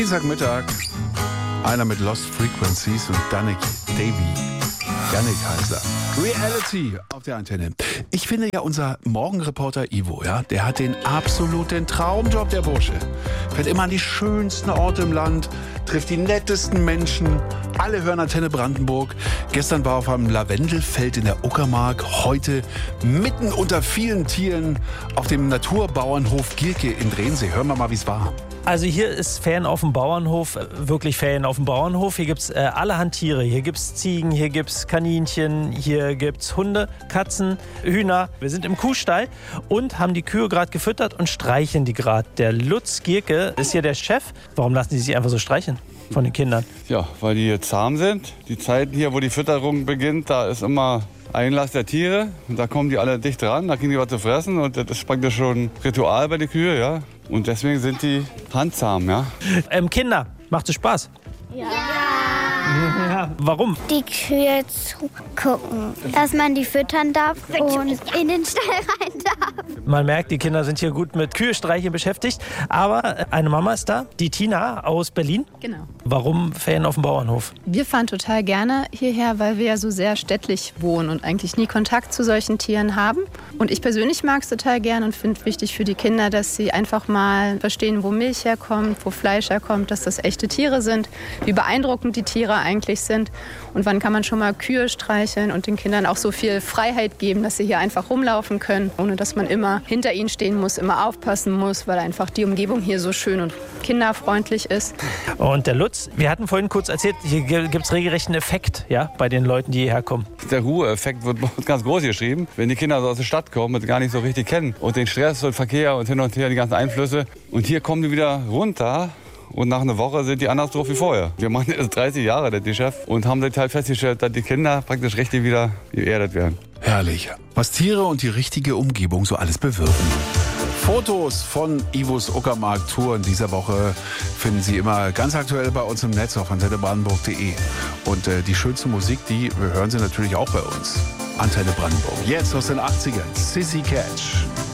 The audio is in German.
Dienstagmittag, einer mit Lost Frequencies und Danik Davy. Janik heißt er. Reality auf der Antenne. Ich finde ja, unser Morgenreporter Ivo, ja, der hat den absoluten Traumjob, der Bursche. Fährt immer an die schönsten Orte im Land, trifft die nettesten Menschen. Alle hören Antenne Brandenburg. Gestern war er auf einem Lavendelfeld in der Uckermark. Heute mitten unter vielen Tieren auf dem Naturbauernhof Gierke in Drehensee. Hören wir mal, wie es war. Also hier ist Ferien auf dem Bauernhof, wirklich Ferien auf dem Bauernhof. Hier gibt es allerhand Tiere. Hier gibt es Ziegen, hier gibt es Kaninchen, hier gibt es Hunde, Katzen, Hühner. Wir sind im Kuhstall und haben die Kühe gerade gefüttert und streicheln die gerade. Der Lutz Gierke ist hier der Chef. Warum lassen die sich einfach so streicheln von den Kindern? Ja, weil die jetzt zahm sind. Die Zeiten hier, wo die Fütterung beginnt, da ist immer Einlass der Tiere. Und da kommen die alle dicht dran, da kriegen die was zu fressen. Und das ist praktisch schon ein Ritual bei den Kühen, ja. Und deswegen sind die handzahm, ja. Kinder, macht es Spaß? Ja. Warum? Die Kühe zugucken, dass man die füttern darf und in den Stall rein darf. Man merkt, die Kinder sind hier gut mit Kühe-Streicheln beschäftigt. Aber eine Mama ist da, die Tina aus Berlin. Genau. Warum Ferien auf dem Bauernhof? Wir fahren total gerne hierher, weil wir ja so sehr städtlich wohnen und eigentlich nie Kontakt zu solchen Tieren haben. Und ich persönlich mag es total gerne und finde wichtig für die Kinder, dass sie einfach mal verstehen, wo Milch herkommt, wo Fleisch herkommt, dass das echte Tiere sind, wie beeindruckend die Tiere eigentlich sind und wann kann man schon mal Kühe streicheln und den Kindern auch so viel Freiheit geben, dass sie hier einfach rumlaufen können, ohne dass man immer hinter ihnen stehen muss, immer aufpassen muss, weil einfach die Umgebung hier so schön und kinderfreundlich ist. Und der Lutz, wir hatten vorhin kurz erzählt, hier gibt es regelrecht einen Effekt, ja, bei den Leuten, die hierher kommen. Der Ruheeffekt wird ganz groß geschrieben. Wenn die Kinder so aus der Stadt kommen und gar nicht so richtig kennen und den Stress und Verkehr und hin und her, die ganzen Einflüsse. Und hier kommen die wieder runter. Und nach einer Woche sind die anders drauf wie vorher. Wir machen jetzt 30 Jahre, der Chef, und haben halt festgestellt, dass die Kinder praktisch richtig wieder geerdet werden. Herrlich. Was Tiere und die richtige Umgebung so alles bewirken. Fotos von Ivos Uckermark-Tour in dieser Woche finden Sie immer ganz aktuell bei uns im Netz auf antennebrandenburg.de. Und die schönste Musik, die hören Sie natürlich auch bei uns. Antenne Brandenburg. Jetzt aus den 80ern. Sissy Catch.